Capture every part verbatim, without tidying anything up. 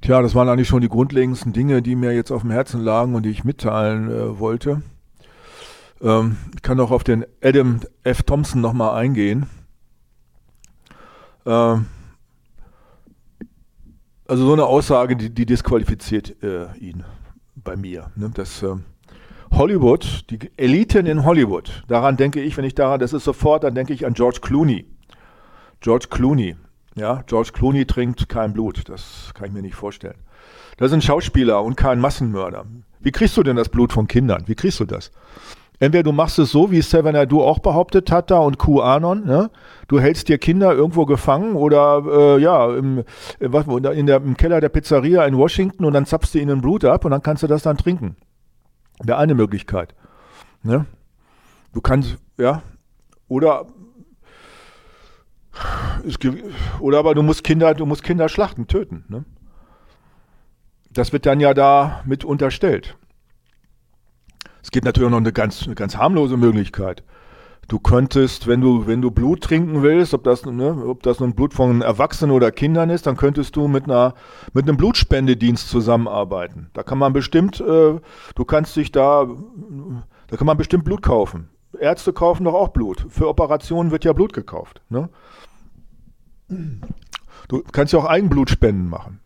Tja, das waren eigentlich schon die grundlegendsten Dinge, die mir jetzt auf dem Herzen lagen und die ich mitteilen äh, wollte. Ähm, ich kann auch auf den Adam F. Thompson nochmal eingehen. Ähm, also so eine Aussage, die, die disqualifiziert äh, ihn bei mir. Ne? Das äh, Hollywood, die Eliten in Hollywood, daran denke ich, wenn ich daran, das ist sofort, dann denke ich an George Clooney. George Clooney, ja, George Clooney trinkt kein Blut, das kann ich mir nicht vorstellen. Das ist ein Schauspieler und kein Massenmörder. Wie kriegst du denn das Blut von Kindern? Wie kriegst du das? Entweder du machst es so, wie Xavier auch behauptet hat da und QAnon, ne? Du hältst dir Kinder irgendwo gefangen oder äh, ja, im, was, in der, im Keller der Pizzeria in Washington und dann zapfst du ihnen Blut ab und dann kannst du das dann trinken. Wäre eine Möglichkeit. Ne? Du kannst, ja, oder es, oder aber du musst Kinder, du musst Kinder schlachten, töten. Ne? Das wird dann ja da mit unterstellt. Es gibt natürlich noch eine ganz, eine ganz harmlose Möglichkeit. Du könntest, wenn du, wenn du Blut trinken willst, ob das, ne, ob das nun Blut von Erwachsenen oder Kindern ist, dann könntest du mit einer, mit einem Blutspendedienst zusammenarbeiten. Da kann man bestimmt, äh, du kannst dich da, da kann man bestimmt Blut kaufen. Ärzte kaufen doch auch Blut. Für Operationen wird ja Blut gekauft. Ne? Du kannst ja auch Eigenblutspenden machen.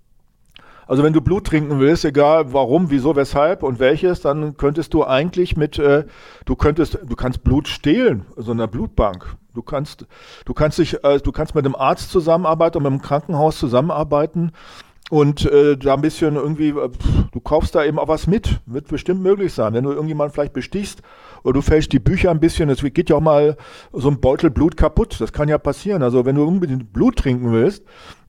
Also wenn du Blut trinken willst, egal warum, wieso, weshalb und welches, dann könntest du eigentlich mit, äh, du könntest, du kannst Blut stehlen, so einer Blutbank. Du kannst, du kannst dich, äh, du kannst mit einem Arzt zusammenarbeiten und mit einem Krankenhaus zusammenarbeiten und äh, da ein bisschen irgendwie, äh, du kaufst da eben auch was mit, wird bestimmt möglich sein. Wenn du irgendjemanden vielleicht bestichst oder du fälschst die Bücher ein bisschen, es geht ja auch mal so ein Beutel Blut kaputt, das kann ja passieren. Also wenn du unbedingt Blut trinken willst,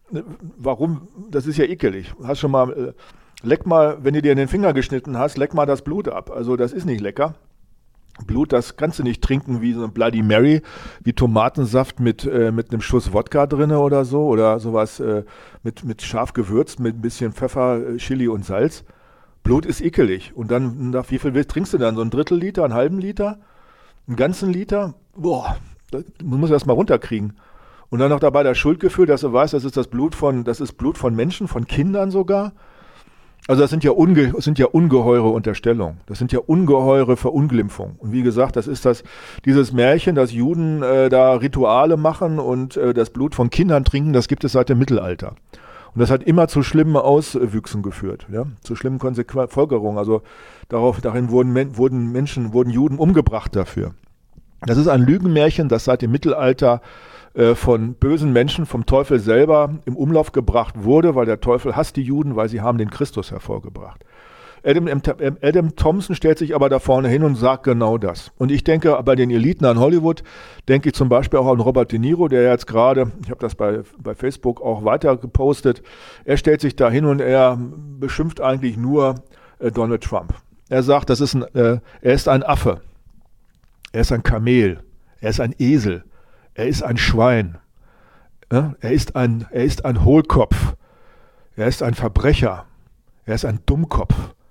warum? Das ist ja ekelig. Hast schon mal, äh, leck mal, wenn du dir in den Finger geschnitten hast, leck mal das Blut ab. Also das ist nicht lecker. Blut, das kannst du nicht trinken wie so ein Bloody Mary, wie Tomatensaft mit, äh, mit einem Schuss Wodka drinne oder so oder sowas äh, mit, mit scharf gewürzt, mit ein bisschen Pfeffer, Chili und Salz. Blut ist ekelig. Und dann, nach wie viel willst, trinkst du dann? So ein Drittel Liter, einen halben Liter, einen ganzen Liter? Boah, das muss du erst mal runterkriegen. Und dann noch dabei das Schuldgefühl, dass du weißt, das ist das Blut von, das ist Blut von Menschen, von Kindern sogar. Also das sind ja, unge, das sind ja ungeheure Unterstellungen. Das sind ja ungeheure Verunglimpfungen. Und wie gesagt, das ist das, dieses Märchen, dass Juden äh, da Rituale machen und äh, das Blut von Kindern trinken, das gibt es seit dem Mittelalter. Und das hat immer zu schlimmen Auswüchsen geführt, ja, zu schlimmen Konsequ- Folgerungen. Also darauf, darin wurden, wurden Menschen, wurden Juden umgebracht dafür. Das ist ein Lügenmärchen, das seit dem Mittelalter von bösen Menschen vom Teufel selber im Umlauf gebracht wurde, weil der Teufel hasst die Juden, weil sie haben den Christus hervorgebracht. Adam, Adam Thompson stellt sich aber da vorne hin und sagt genau das. Und ich denke, bei den Eliten an Hollywood, denke ich zum Beispiel auch an Robert De Niro, der jetzt gerade, ich habe das bei, bei Facebook auch weiter gepostet, er stellt sich da hin und er beschimpft eigentlich nur äh, Donald Trump. Er sagt, das ist ein, äh, er ist ein Affe, er ist ein Kamel, er ist ein Esel, er ist ein Schwein, ja, er ist ein, er ist ein Hohlkopf, er ist ein Verbrecher, er ist ein Dummkopf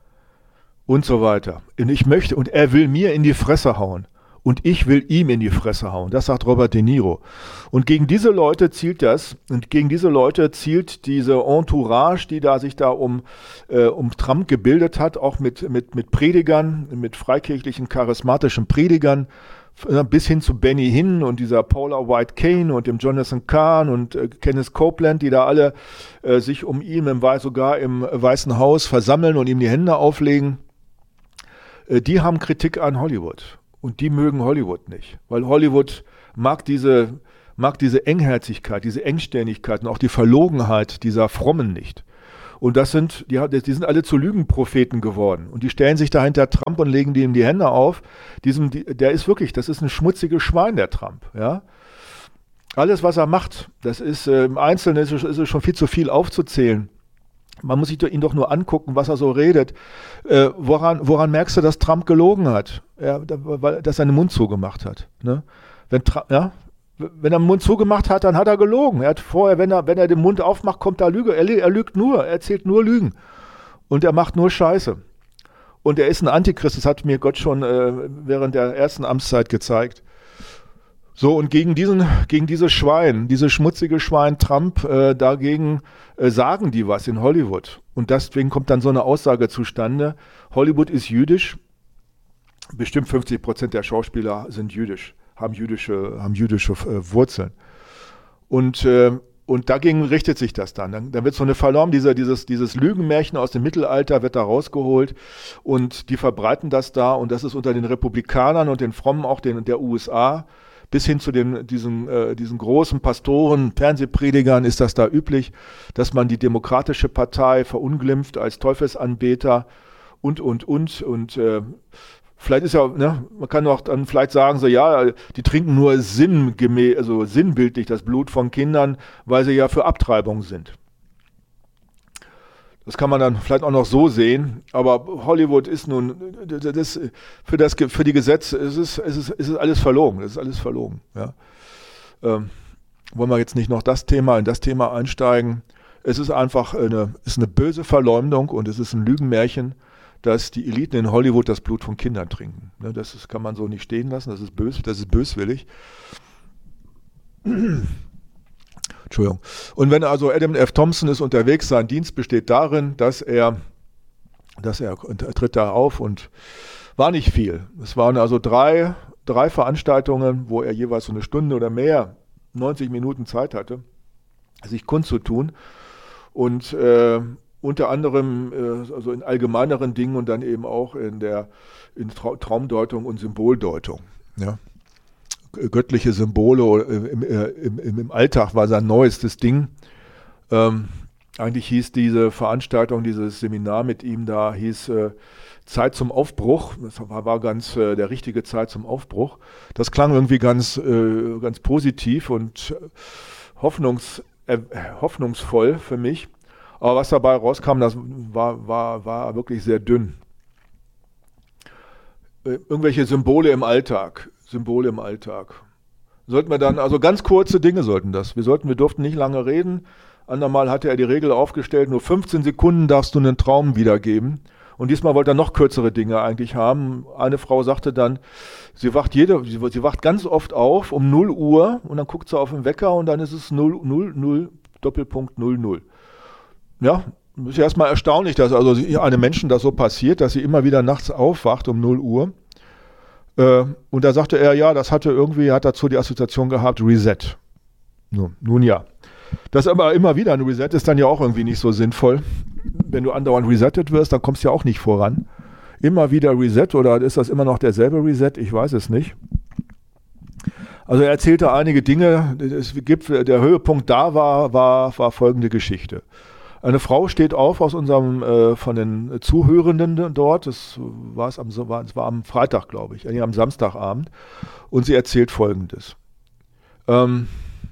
und so weiter. Und ich möchte, und er will mir in die Fresse hauen und ich will ihm in die Fresse hauen. Das sagt Robert De Niro. Und gegen diese Leute zielt das, und gegen diese Leute zielt diese Entourage, die da sich da um, äh, um Trump gebildet hat, auch mit, mit, mit Predigern, mit freikirchlichen, charismatischen Predigern, bis hin zu Benny Hinn und dieser Paula White Kane und dem Jonathan Kahn und äh, Kenneth Copeland, die da alle äh, sich um ihn im, sogar im Weißen Haus versammeln und ihm die Hände auflegen, äh, die haben Kritik an Hollywood. Und die mögen Hollywood nicht. Weil Hollywood mag diese, mag diese Engherzigkeit, diese Engstirnigkeit und auch die Verlogenheit dieser Frommen nicht. Und das sind, die, die sind alle zu Lügenpropheten geworden. Und die stellen sich da hinter Trump und legen ihm die Hände auf. Diesem, der ist wirklich, das ist ein schmutziges Schwein, der Trump. Ja? Alles, was er macht, das ist äh, im Einzelnen ist, ist es schon viel zu viel aufzuzählen. Man muss sich ihn doch nur angucken, was er so redet. Äh, woran, woran merkst du, dass Trump gelogen hat? Ja, weil, dass er den Mund zugemacht hat. Ne? Wenn Trump, ja? Wenn er den Mund zugemacht hat, dann hat er gelogen. Er hat vorher, wenn er, wenn er den Mund aufmacht, kommt da Lüge. Er, er lügt nur, er erzählt nur Lügen. Und er macht nur Scheiße. Und er ist ein Antichrist, das hat mir Gott schon äh, während der ersten Amtszeit gezeigt. So, und gegen diesen, gegen dieses Schwein, dieses schmutzige Schwein Trump, äh, dagegen äh, sagen die was in Hollywood. Und deswegen kommt dann so eine Aussage zustande, Hollywood ist jüdisch, bestimmt fünfzig Prozent der Schauspieler sind jüdisch, haben jüdische, haben jüdische äh, Wurzeln. Und, äh, und dagegen richtet sich das dann. Dann, dann wird so eine Verlorben, dieser, dieses, dieses Lügenmärchen aus dem Mittelalter wird da rausgeholt und die verbreiten das da und das ist unter den Republikanern und den Frommen auch den, der U S A bis hin zu den, diesen, äh, diesen großen Pastoren, Fernsehpredigern ist das da üblich, dass man die Demokratische Partei verunglimpft als Teufelsanbeter und, und, und. Und äh, vielleicht ist ja, ne, man kann auch dann vielleicht sagen, so ja, die trinken nur sinngemäß, also sinnbildlich das Blut von Kindern, weil sie ja für Abtreibung sind. Das kann man dann vielleicht auch noch so sehen, aber Hollywood ist nun, das, für, das, für die Gesetze ist es, ist es, ist es alles verlogen, das ist alles verlogen. Ja. Ähm, wollen wir jetzt nicht noch das Thema in das Thema einsteigen. Es ist einfach eine, ist eine böse Verleumdung und es ist ein Lügenmärchen, dass die Eliten in Hollywood das Blut von Kindern trinken. Ne, das ist, kann man so nicht stehen lassen, das ist bös, das ist böswillig. Entschuldigung. Und wenn also Adam F. Thompson ist unterwegs, sein Dienst besteht darin, dass er, dass er, er tritt da auf und war nicht viel. Es waren also drei, drei Veranstaltungen, wo er jeweils so eine Stunde oder mehr, neunzig Minuten Zeit hatte, sich kundzutun. Und äh, unter anderem äh, also in allgemeineren Dingen und dann eben auch in der in Trau- Traumdeutung und Symboldeutung. Ja. Göttliche Symbole im, im, im Alltag war sein neuestes Ding. Ähm, eigentlich hieß diese Veranstaltung, dieses Seminar mit ihm da, hieß äh, Zeit zum Aufbruch. Das war, war ganz äh, der richtige Zeit zum Aufbruch. Das klang irgendwie ganz, äh, ganz positiv und hoffnungs, äh, hoffnungsvoll für mich. Aber was dabei rauskam, das war, war, war wirklich sehr dünn. Äh, irgendwelche Symbole im Alltag. Symbole im Alltag. Sollten wir dann, also ganz kurze Dinge sollten das. Wir sollten, wir durften nicht lange reden. Andermal hatte er die Regel aufgestellt, nur fünfzehn Sekunden darfst du einen Traum wiedergeben. Und diesmal wollte er noch kürzere Dinge eigentlich haben. Eine Frau sagte dann, sie wacht jede, sie, sie wacht ganz oft auf um null Uhr und dann guckt sie auf den Wecker und dann ist es null null null Doppelpunkt null null. Ja, ist ja erstmal erstaunlich, dass also einem Menschen das so passiert, dass sie immer wieder nachts aufwacht um null Uhr. Und da sagte er, ja, das hatte irgendwie, hat dazu die Assoziation gehabt, Reset. Nun, nun ja. Das aber immer wieder ein Reset ist dann ja auch irgendwie nicht so sinnvoll. Wenn du andauernd resettet wirst, dann kommst du ja auch nicht voran. Immer wieder Reset oder ist das immer noch derselbe Reset? Ich weiß es nicht. Also er erzählte einige Dinge. Es gibt, der Höhepunkt da war, war, war folgende Geschichte. Eine Frau steht auf aus unserem, äh, von den Zuhörenden dort, das, war's am, war, das war am Freitag, glaube ich, nee, am Samstagabend, und sie erzählt Folgendes. Ähm,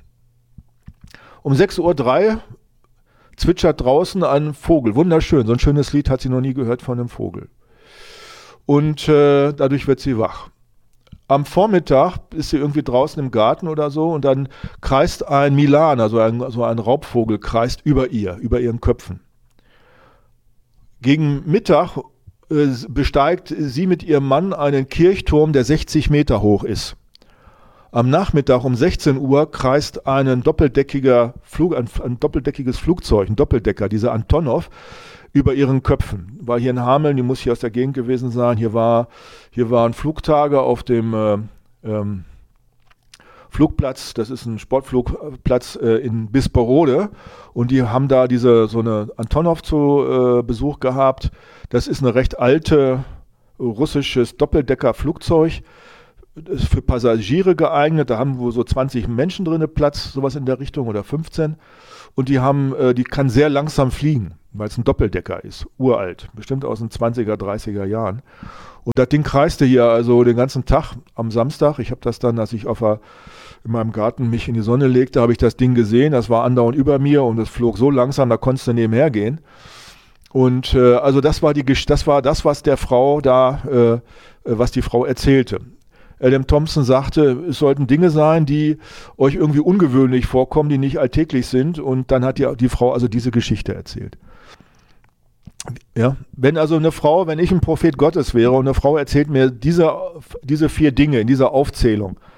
um sechs Uhr drei zwitschert draußen ein Vogel, wunderschön, so ein schönes Lied hat sie noch nie gehört von einem Vogel. Und äh, dadurch wird sie wach. Am Vormittag ist sie irgendwie draußen im Garten oder so und dann kreist ein Milan, also ein, so ein Raubvogel, kreist über ihr, über ihren Köpfen. Gegen Mittag äh, besteigt sie mit ihrem Mann einen Kirchturm, der sechzig Meter hoch ist. Am Nachmittag um sechzehn Uhr kreist ein doppeldeckiger Flug, ein, ein doppeldeckiges Flugzeug, ein Doppeldecker, dieser Antonov, über ihren Köpfen. War hier in Hameln, die muss hier aus der Gegend gewesen sein. Hier war, hier waren Flugtage auf dem äh, ähm, Flugplatz, das ist ein Sportflugplatz äh, in Bisperode und die haben da diese so eine Antonov zu äh, Besuch gehabt. Das ist eine recht alte russisches Doppeldecker-Flugzeug. Das ist für Passagiere geeignet, da haben wohl so zwanzig Menschen drin Platz, sowas in der Richtung oder fünfzehn. Und die haben, äh, die kann sehr langsam fliegen, weil es ein Doppeldecker ist, uralt, bestimmt aus den zwanziger, dreißiger Jahren. Und das Ding kreiste hier also den ganzen Tag am Samstag. Ich habe das dann, als ich auf der, in meinem Garten mich in die Sonne legte, habe ich das Ding gesehen. Das war andauernd über mir und es flog so langsam, da konntest du nebenher gehen. Und äh, also das war die, das war das, was der Frau da, äh, was die Frau erzählte. Adam Thompson sagte, es sollten Dinge sein, die euch irgendwie ungewöhnlich vorkommen, die nicht alltäglich sind. Und dann hat die, die Frau also diese Geschichte erzählt. Ja, wenn also eine Frau, wenn ich ein Prophet Gottes wäre und eine Frau erzählt mir diese, diese vier Dinge in dieser Aufzählung,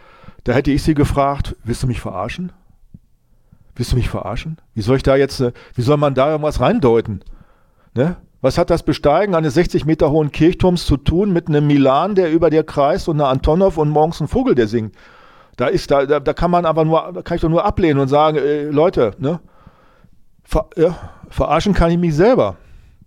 Da hätte ich sie gefragt, willst du mich verarschen? Willst du mich verarschen? Wie soll ich da jetzt, wie soll man da irgendwas reindeuten? Ne? Was hat das Besteigen eines sechzig Meter hohen Kirchturms zu tun mit einem Milan, der über dir kreist, und einer Antonov und morgens ein Vogel, der singt? Da ist, da, da, da kann man aber nur, da kann ich doch nur ablehnen und sagen, äh, Leute, ne? Ver, ja, verarschen kann ich mich selber.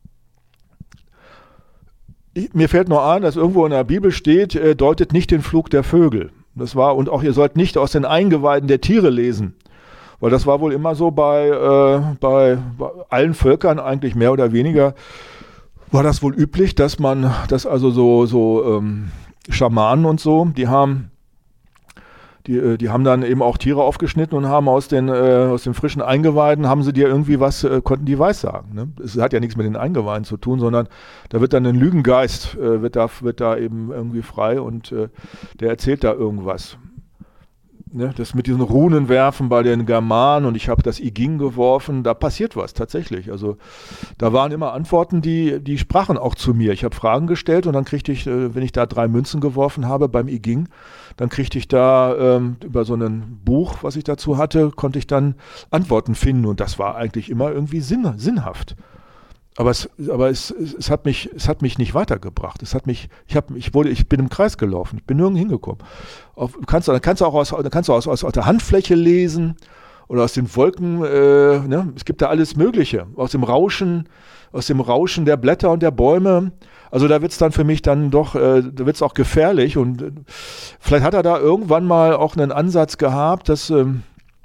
Ich, mir fällt noch ein, dass irgendwo in der Bibel steht, äh, deutet nicht den Flug der Vögel. Das war, und auch ihr sollt nicht aus den Eingeweiden der Tiere lesen. Weil das war wohl immer so bei, äh, bei, bei allen Völkern eigentlich mehr oder weniger, war das wohl üblich, dass man, dass also so, so ähm, Schamanen und so, die haben, die, die haben dann eben auch Tiere aufgeschnitten und haben aus den, äh, aus den frischen Eingeweiden, haben sie dir irgendwie was, äh, konnten die weissagen. Ne? Es hat ja nichts mit den Eingeweiden zu tun, sondern da wird dann ein Lügengeist, äh, wird, da, wird da eben irgendwie frei und äh, der erzählt da irgendwas. Ne, das mit diesen Runenwerfen bei den Germanen, und ich habe das I Ging geworfen, da passiert was tatsächlich. Also da waren immer Antworten, die, die sprachen auch zu mir. Ich habe Fragen gestellt und dann kriegte ich, äh, wenn ich da drei Münzen geworfen habe beim I Ging, dann kriegte ich da ähm, über so ein Buch, was ich dazu hatte, konnte ich dann Antworten finden, und das war eigentlich immer irgendwie sinn, sinnhaft. Aber, es, aber es, es, hat mich, es hat mich nicht weitergebracht. Es hat mich, ich, hab, ich, wurde, ich bin im Kreis gelaufen. Ich bin nirgends hingekommen. Auf, kannst, dann kannst du auch aus, kannst du aus, aus, aus der Handfläche lesen oder aus den Wolken. Äh, ne? Es gibt da alles Mögliche. Aus dem Rauschen, aus dem Rauschen der Blätter und der Bäume. Also da wird es dann für mich dann doch, äh, da wird es auch gefährlich. Und äh, vielleicht hat er da irgendwann mal auch einen Ansatz gehabt, dass... Ähm,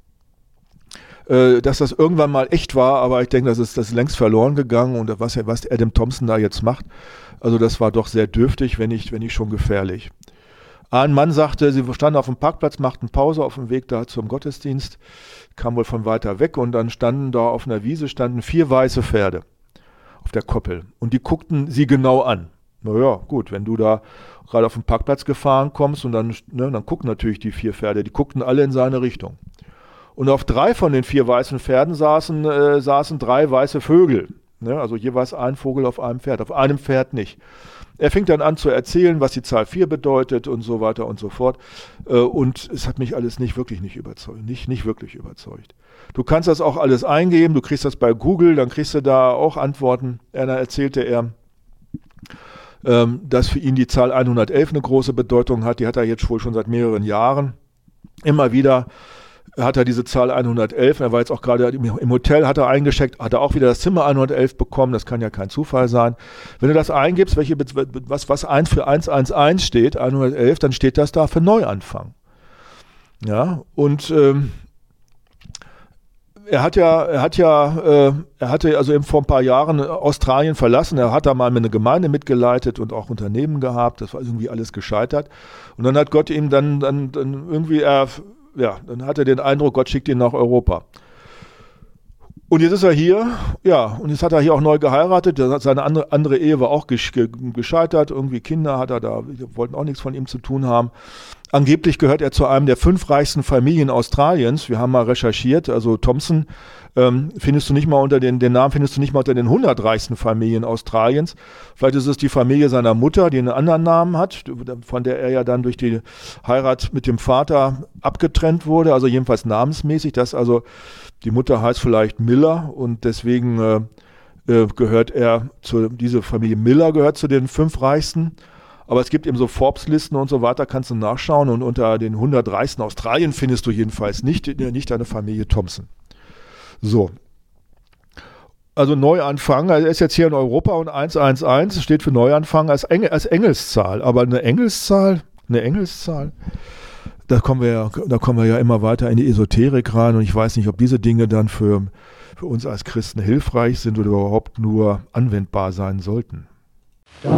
dass das irgendwann mal echt war, aber ich denke, das ist, das ist längst verloren gegangen, und was, was Adam Thompson da jetzt macht, also das war doch sehr dürftig, wenn nicht, wenn nicht schon gefährlich. Ein Mann sagte, sie standen auf dem Parkplatz, machten Pause auf dem Weg da zum Gottesdienst, kam wohl von weiter weg, und dann standen da auf einer Wiese standen vier weiße Pferde auf der Koppel, und die guckten sie genau an. Naja, gut, wenn du da gerade auf dem Parkplatz gefahren kommst, und dann, ne, dann gucken natürlich die vier Pferde, die guckten alle in seine Richtung. Und auf drei von den vier weißen Pferden saßen, äh, saßen drei weiße Vögel. Ne? Also jeweils ein Vogel auf einem Pferd, auf einem Pferd nicht. Er fing dann an zu erzählen, was die Zahl vier bedeutet und so weiter und so fort. Äh, und es hat mich alles nicht wirklich nicht überzeugt. Nicht, nicht wirklich überzeugt. Du kannst das auch alles eingeben, du kriegst das bei Google, dann kriegst du da auch Antworten. Da erzählte er, ähm, dass für ihn die Zahl hundertelf eine große Bedeutung hat. Die hat er jetzt wohl schon seit mehreren Jahren. Immer wieder hat er diese Zahl hundertelf, er war jetzt auch gerade im Hotel, hat er eingecheckt, hat er auch wieder das Zimmer hundertelf bekommen, das kann ja kein Zufall sein. Wenn du das eingibst, welche, was, was eins für hundertelf steht, hundertelf, dann steht das da für Neuanfang. Ja, und ähm, er hat ja, er hat ja, äh, er hatte also eben vor ein paar Jahren Australien verlassen, er hat da mal eine Gemeinde mitgeleitet und auch Unternehmen gehabt, das war irgendwie alles gescheitert. Und dann hat Gott ihm dann, dann, dann irgendwie, er Ja, dann hat er den Eindruck, Gott schickt ihn nach Europa. Und jetzt ist er hier, ja, und jetzt hat er hier auch neu geheiratet. Seine andere, andere Ehe war auch gescheitert. Irgendwie Kinder hat er da, die wollten auch nichts von ihm zu tun haben. Angeblich gehört er zu einem der fünf reichsten Familien Australiens. Wir haben mal recherchiert, also Thompson ähm, findest du nicht mal unter den, den Namen findest du nicht mal unter den hundert reichsten Familien Australiens. Vielleicht ist es die Familie seiner Mutter, die einen anderen Namen hat, von der er ja dann durch die Heirat mit dem Vater abgetrennt wurde, also jedenfalls namensmäßig. Das also, die Mutter heißt vielleicht Miller, und deswegen äh, äh, gehört er zu, diese Familie Miller gehört zu den fünf reichsten. Aber es gibt eben so Forbes-Listen und so weiter, kannst du nachschauen, und unter den hundert reichsten Australien findest du jedenfalls nicht, nicht eine Familie Thompson. So. Also Neuanfang, er ist jetzt hier in Europa, und hundertelf steht für Neuanfang als, Engel, als Engelszahl. Aber eine Engelszahl, eine Engelszahl, da kommen wir ja, da kommen wir ja immer weiter in die Esoterik rein, und ich weiß nicht, ob diese Dinge dann für, für uns als Christen hilfreich sind oder überhaupt nur anwendbar sein sollten.